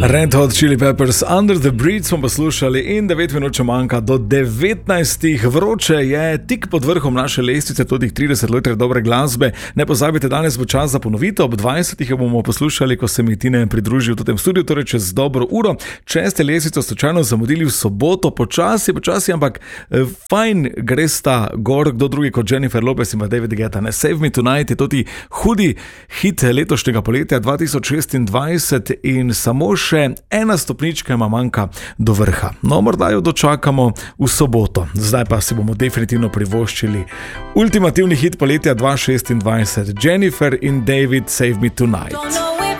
Red Hot Chili Peppers Under the Bridge smo poslušali in 9 minut še manjka do 19. Vroče je tik pod vrhom naše lestvice, tudi 30 let dobre glasbe. Ne pozabite, danes bo čas za ponovitev, ob 20. jo bomo poslušali, ko se mi Tine pridružil v tem studiu, torej čez dobro uro. Če ste lestvico slučajno zamudili v soboto, počasi, ampak fajn gre sta gor, kdo drugi kot Jennifer Lopez in David Guetta. Ne? Save Me Tonight je tudi hudi hit letošnjega poletja 2026 in samo še ena stopnička ima manjka do vrha. No, morda jo dočakamo v soboto. Zdaj pa si bomo definitivno privoščili ultimativni hit poletja 2026. Jennifer in David, Save Me Tonight.